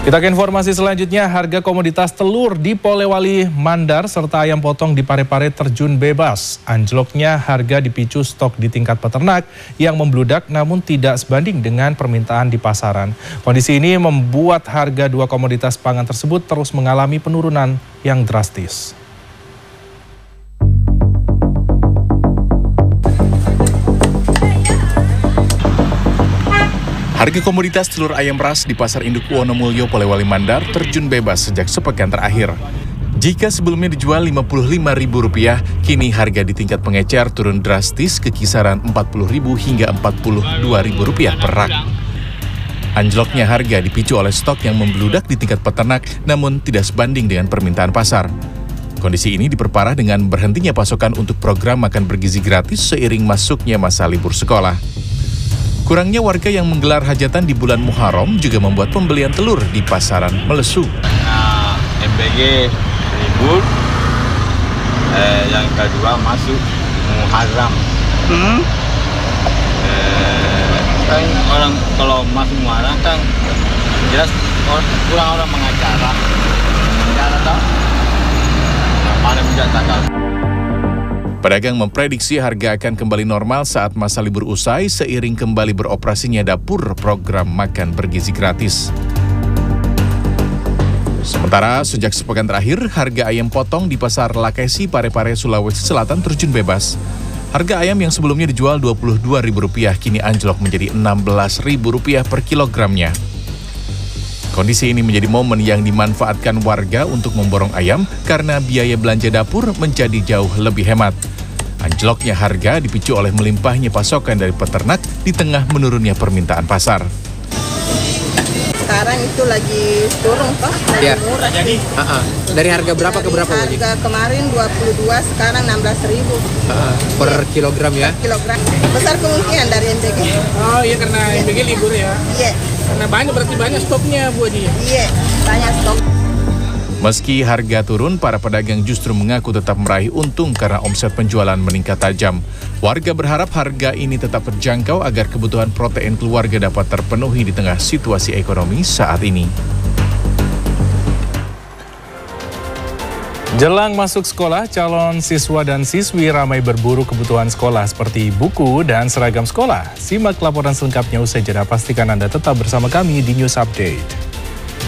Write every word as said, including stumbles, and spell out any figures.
Kita ke informasi selanjutnya, harga komoditas telur di Polewali Mandar serta ayam potong di Parepare terjun bebas. Anjloknya harga dipicu stok di tingkat peternak yang membludak namun tidak sebanding dengan permintaan di pasaran. Kondisi ini membuat harga dua komoditas pangan tersebut terus mengalami penurunan yang drastis. Harga komoditas telur ayam ras di Pasar Induk Wonomulyo, Polewali Mandar terjun bebas sejak sepekan terakhir. Jika sebelumnya dijual lima puluh lima ribu rupiah, kini harga di tingkat pengecer turun drastis ke kisaran empat puluh ribu hingga empat puluh dua ribu rupiah per rak. Anjloknya harga dipicu oleh stok yang membludak di tingkat peternak namun tidak sebanding dengan permintaan pasar. Kondisi ini diperparah dengan berhentinya pasokan untuk program makan bergizi gratis seiring masuknya masa libur sekolah. Kurangnya warga yang menggelar hajatan di bulan Muharram juga membuat pembelian telur di pasaran melesu. Nah, M B G libur, eh, yang kedua masuk Muharram. Hmm? Eh, kan orang kalau masuk Muharram kan jelas orang, kurang orang mengacara. Mengacara tau? Nah, paling menjadi tanggal. Pedagang memprediksi harga akan kembali normal saat masa libur usai seiring kembali beroperasinya dapur program makan bergizi gratis. Sementara sejak sepekan terakhir, harga ayam potong di Pasar Lakesi, Parepare, Sulawesi Selatan terjun bebas. Harga ayam yang sebelumnya dijual dua puluh dua ribu rupiah kini anjlok menjadi enam belas ribu rupiah per kilogramnya. Kondisi ini menjadi momen yang dimanfaatkan warga untuk memborong ayam karena biaya belanja dapur menjadi jauh lebih hemat. Anjloknya harga dipicu oleh melimpahnya pasokan dari peternak di tengah menurunnya permintaan pasar. Sekarang itu lagi turun Pak, lagi ya. Murah. Jadi, uh -uh. Dari harga berapa dari ke berapa? Harga wajib? Kemarin dua puluh dua, sekarang enam belas ribu. Uh -uh. Per ya. Kilogram ya? Per kilogram. Besar kemungkinan dari M B G. Oh iya, karena ya. M B G libur ya? Iya. Karena banyak, berarti banyak stoknya Bu Haji? Iya, banyak stok. Meski harga turun, para pedagang justru mengaku tetap meraih untung karena omset penjualan meningkat tajam. Warga berharap harga ini tetap terjangkau agar kebutuhan protein keluarga dapat terpenuhi di tengah situasi ekonomi saat ini. Jelang masuk sekolah, calon siswa dan siswi ramai berburu kebutuhan sekolah seperti buku dan seragam sekolah. Simak laporan selengkapnya usai jeda. Pastikan Anda tetap bersama kami di News Update.